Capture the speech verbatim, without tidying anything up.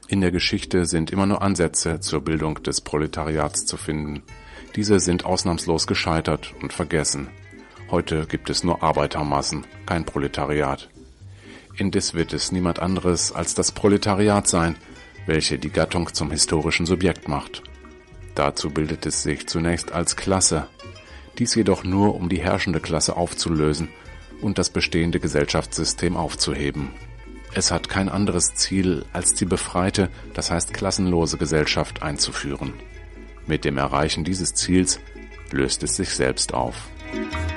In der Geschichte sind immer nur Ansätze zur Bildung des Proletariats zu finden. Diese sind ausnahmslos gescheitert und vergessen. Heute gibt es nur Arbeitermassen, kein Proletariat. Indes wird es niemand anderes als das Proletariat sein, welche die Gattung zum historischen Subjekt macht. Dazu bildet es sich zunächst als Klasse, dies jedoch nur, um die herrschende Klasse aufzulösen und das bestehende Gesellschaftssystem aufzuheben. Es hat kein anderes Ziel, als die befreite, das heißt klassenlose Gesellschaft einzuführen. Mit dem Erreichen dieses Ziels löst es sich selbst auf.